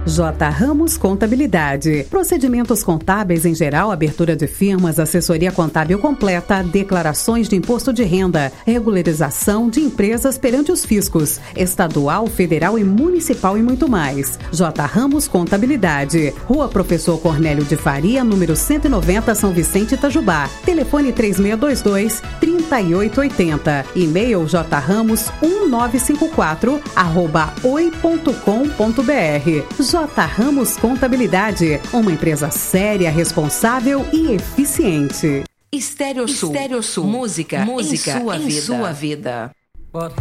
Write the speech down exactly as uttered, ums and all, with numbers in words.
J. Ramos Contabilidade. Procedimentos contábeis em geral, abertura de firmas, assessoria contábil completa, declarações de imposto de renda, regularização de empresas perante os fiscos, estadual, federal e municipal e muito mais. J. Ramos Contabilidade. Rua Professor Cornélio de Faria, número cento e noventa, São Vicente, Itajubá. Telefone três seis dois dois, três oito oito zero. E-mail jramos um nove cinco quatro arroba oi ponto com ponto br. J. Ramos Contabilidade, uma empresa séria, responsável e eficiente. Estéreo Sul. Estéreo Sul. Música, música em sua em vida. Sua vida. Boa